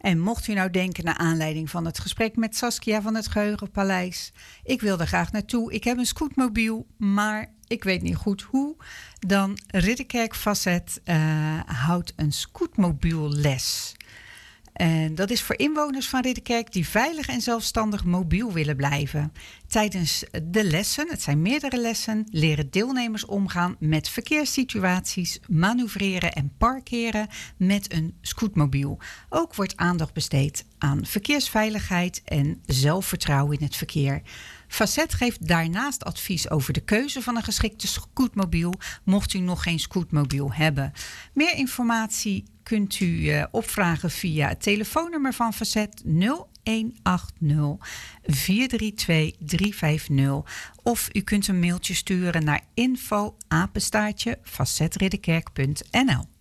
En mocht u nou denken naar aanleiding van het gesprek met Saskia van het Geheugenpaleis, ik wil er graag naartoe, ik heb een scootmobiel, maar ik weet niet goed hoe, dan Ridderkerk Facet houdt een scootmobielles. En dat is voor inwoners van Ridderkerk die veilig en zelfstandig mobiel willen blijven. Tijdens de lessen, het zijn meerdere lessen, leren deelnemers omgaan met verkeerssituaties, manoeuvreren en parkeren met een scootmobiel. Ook wordt aandacht besteed aan verkeersveiligheid en zelfvertrouwen in het verkeer. Facet geeft daarnaast advies over de keuze van een geschikte scootmobiel, mocht u nog geen scootmobiel hebben. Meer informatie kunt u opvragen via het telefoonnummer van Facet 0180 432 350 of u kunt een mailtje sturen naar info@facetridderkerk.nl.